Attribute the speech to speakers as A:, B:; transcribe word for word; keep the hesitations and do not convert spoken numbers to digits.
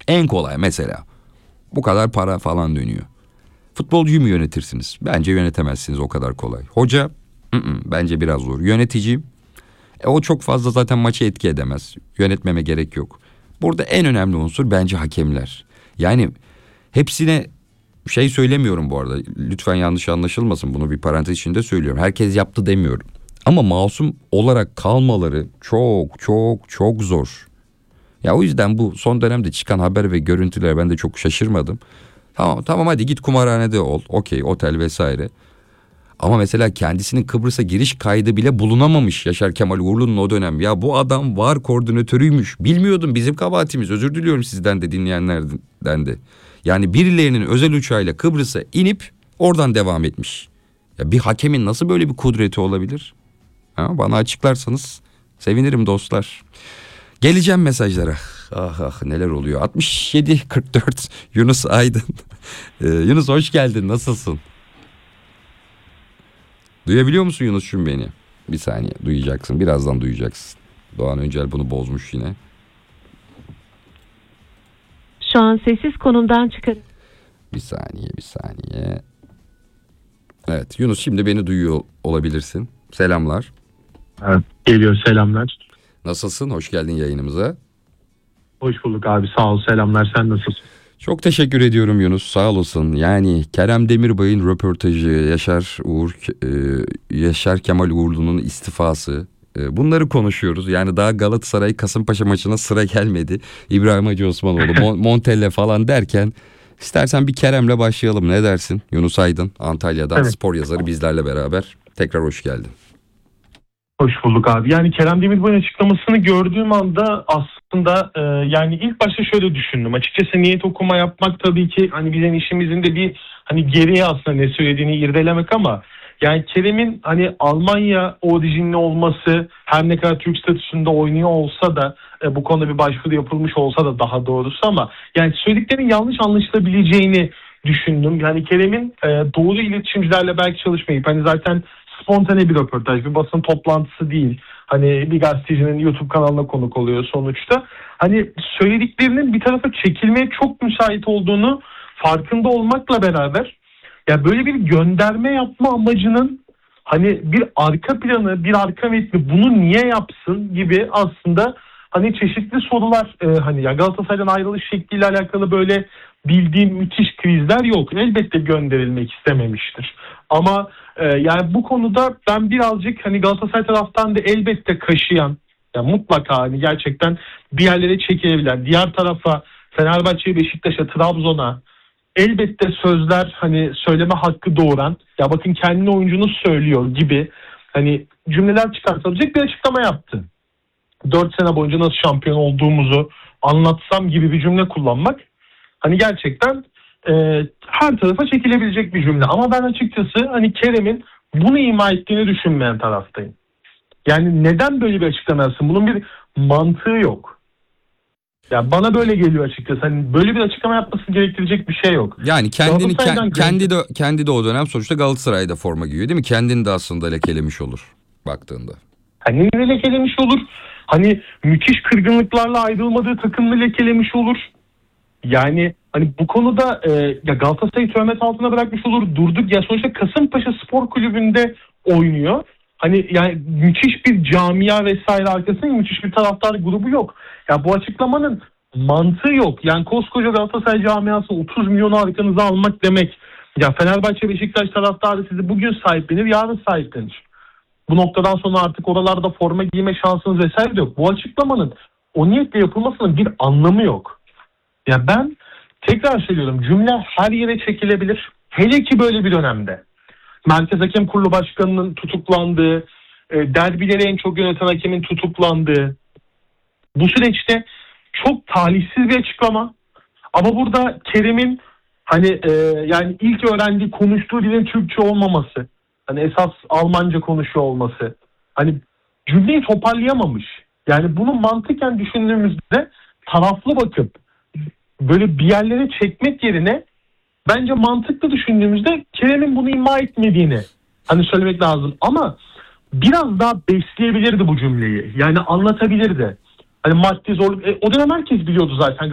A: En kolay mesela. Bu kadar para falan dönüyor. Futbolcuyu mu yönetirsiniz? Bence yönetemezsiniz, o kadar kolay. Hoca? ı-ı, bence biraz zor. Yönetici? E, o çok fazla zaten maçı etki edemez. Yönetmeme gerek yok. Burada en önemli unsur bence hakemler. Yani hepsine şey söylemiyorum bu arada. Lütfen yanlış anlaşılmasın. Bunu bir parantez içinde söylüyorum. Herkes yaptı demiyorum. Ama masum olarak kalmaları çok çok çok zor. Ya o yüzden bu son dönemde çıkan haber ve görüntüler, ben de çok şaşırmadım. Tamam tamam hadi git kumarhanede ol. Okey, otel vesaire. Ama mesela kendisinin Kıbrıs'a giriş kaydı bile bulunamamış Yaşar Kemal Uğurlu'nun o dönem. Ya bu adam VAR koordinatörüymüş. Bilmiyordum, bizim kabahatimiz. Özür diliyorum sizden de, dinleyenlerden de. Yani birilerinin özel uçağıyla Kıbrıs'a inip oradan devam etmiş. Ya bir hakemin nasıl böyle bir kudreti olabilir? Ha, bana açıklarsanız sevinirim dostlar. Geleceğim mesajlara. Ah ah neler oluyor. altmış yedi kırk dört Yunus Aydın. Ee, Yunus hoş geldin, nasılsın? Duyabiliyor musun Yunus'cum beni? Bir saniye, duyacaksın, birazdan duyacaksın. Doğan Öncel bunu bozmuş yine.
B: Şu an sessiz konumdan çıkar.
A: Bir saniye bir saniye. Evet Yunus, şimdi beni duyuyor olabilirsin. Selamlar.
C: Evet, geliyor, selamlar.
A: Nasılsın? Hoş geldin yayınımıza.
C: Hoş bulduk abi, sağ ol, selamlar, sen nasılsın?
A: Çok teşekkür ediyorum Yunus, sağ olasın. Yani Kerem Demirbay'ın röportajı, Yaşar Uğur, e, Yaşar Kemal Uğurlu'nun istifası, e, bunları konuşuyoruz. Yani daha Galatasaray Kasımpaşa maçına sıra gelmedi. İbrahim Hacı Osmanoğlu, Mon- Montella falan derken istersen bir Kerem'le başlayalım, ne dersin? Yunus Aydın, Antalya'dan
C: Evet.
A: spor yazarı, bizlerle beraber. Tekrar hoş geldin.
C: Hoş bulduk abi. Yani Kerem Demirbay'ın açıklamasını gördüğüm anda aslında e, yani ilk başta şöyle düşündüm. Açıkçası niyet okuma yapmak tabii ki hani bizim işimizin de bir hani geriye aslında ne söylediğini irdelemek, ama yani Kerem'in hani Almanya orijinli olması, her ne kadar Türk statüsünde oynuyor olsa da e, bu konuda bir başvuru yapılmış olsa da daha doğrusu, ama yani söylediklerin yanlış anlaşılabileceğini düşündüm. Yani Kerem'in e, doğru iletişimcilerle belki çalışmayıp, hani zaten spontane bir röportaj, bir basın toplantısı değil. Hani bir gazetecinin YouTube kanalına konuk oluyor sonuçta. Hani söylediklerinin bir tarafa çekilmeye çok müsait olduğunu farkında olmakla beraber, ya böyle bir gönderme yapma amacının hani bir arka planı, bir arka metni, bunu niye yapsın gibi aslında hani çeşitli sorular, e, hani ya Galatasaray'dan ayrılış şekliyle alakalı böyle bildiğim müthiş krizler yok. Elbette gönderilmek istememiştir. Ama e, yani bu konuda ben birazcık hani Galatasaray taraftan da elbette kaşıyan, ya mutlaka hani gerçekten bir yerlere çekilebilen, diğer tarafa Fenerbahçe'ye, Beşiktaş'a, Trabzon'a elbette sözler hani söyleme hakkı doğuran, ya bakın kendine oyuncunuz söylüyor gibi hani cümleler çıkartabilecek bir açıklama yaptı. Dört sene boyunca nasıl şampiyon olduğumuzu anlatsam gibi bir cümle kullanmak hani gerçekten e, her tarafa çekilebilecek bir cümle. Ama ben açıkçası hani Kerem'in bunu ima ettiğini düşünmeyen taraftayım. Yani neden böyle bir açıklama yapsın? Bunun bir mantığı yok. Ya bana böyle geliyor açıkçası. Hani böyle bir açıklama yapması gerektirecek bir şey yok.
A: Yani kendini
C: Galatasaray'dan
A: ke- kendi de kendi de o dönem sonuçta Galatasaray'da forma giyiyor değil mi? Kendini de aslında lekelemiş olur baktığında.
C: Hani ne lekelemiş olur? Hani müthiş kırgınlıklarla ayrılmadığı takımını lekelemiş olur. Yani hani bu konuda e, ya Galatasaray'ı töhmet altına bırakmış olur. Durduk ya, sonuçta Kasımpaşa Spor Kulübü'nde oynuyor. Hani yani müthiş bir camia vesaire arkasında müthiş bir taraftar grubu yok. Ya bu açıklamanın mantığı yok. Yani koskoca Galatasaray camiası otuz milyonu arkanıza almak demek. Ya Fenerbahçe, Beşiktaş taraftarı sizi bugün sahiplenir, yarın sahiplenir. Bu noktadan sonra artık oralarda forma giyme şansınız vesaire de yok. Bu açıklamanın o niyetle yapılmasının bir anlamı yok. Ya ben tekrar söylüyorum, cümle her yere çekilebilir. Hele ki böyle bir dönemde. Merkez Hakem Kurulu Başkanı'nın tutuklandığı, e, derbileri en çok yöneten hakemin tutuklandığı bu süreçte çok talihsiz bir açıklama. Ama burada Kerem'in hani e, yani ilk öğrendiği, konuştuğu dilin Türkçe olmaması, hani esas Almanca konuşuyor olması, hani cümleyi toparlayamamış. Yani bunu mantıken düşündüğümüzde taraflı bakıp böyle bir yerlere çekmek yerine bence mantıklı düşündüğümüzde Kerem'in bunu ima etmediğini hani söylemek lazım. Ama biraz daha besleyebilirdi bu cümleyi. Yani anlatabilirdi. Hani maddi zorluk, e, o dönem herkes biliyordu zaten